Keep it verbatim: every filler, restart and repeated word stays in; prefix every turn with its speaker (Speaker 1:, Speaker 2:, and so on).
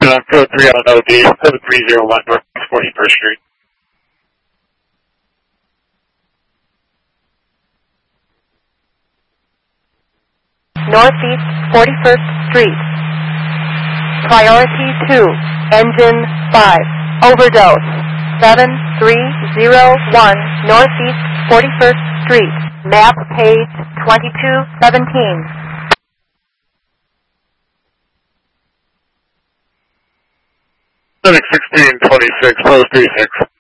Speaker 1: on code three on O D, code three zero one North forty-first Street.
Speaker 2: Northeast forty-first Street. Priority two, engine five, overdose, seven three zero one Northeast forty-first Street, map page twenty-two seventeen.
Speaker 1: Civic sixteen twenty-six, code three six.